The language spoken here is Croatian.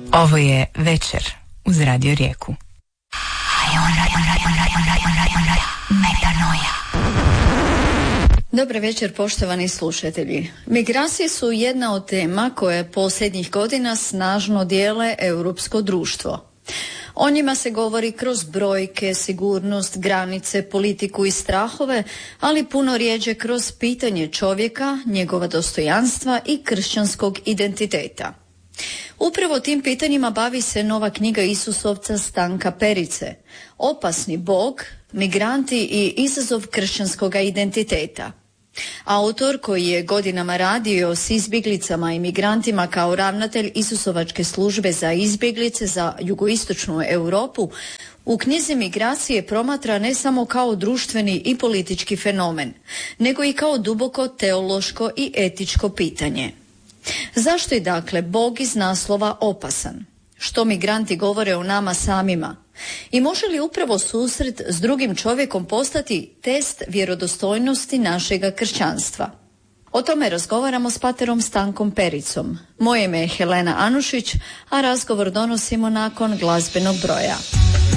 Ovo je Večer uz Radio Rijeku. Dobar večer, poštovani slušatelji. Migracije su jedna od tema koje posljednjih godina snažno dijele europsko društvo. O njima se govori kroz brojke, sigurnost, granice, politiku i strahove, ali puno rjeđe kroz pitanje čovjeka, njegova dostojanstva i kršćanskog identiteta. Upravo tim pitanjima bavi se nova knjiga Isusovca Stanka Perice, Opasni Bog, migranti i izazov kršćanskog identiteta. Autor, koji je godinama radio s izbjeglicama i migrantima kao ravnatelj Isusovačke službe za izbjeglice za jugoistočnu Europu, u knjizi migracije promatra ne samo kao društveni i politički fenomen, nego i kao duboko teološko i etičko pitanje. Zašto je dakle Bog iz naslova opasan? Što migranti govore o nama samima? I može li upravo susret s drugim čovjekom postati test vjerodostojnosti našega kršćanstva? O tome razgovaramo s paterom Stankom Pericom. Moje ime je Helena Anušić, a razgovor donosimo nakon glazbenog broja.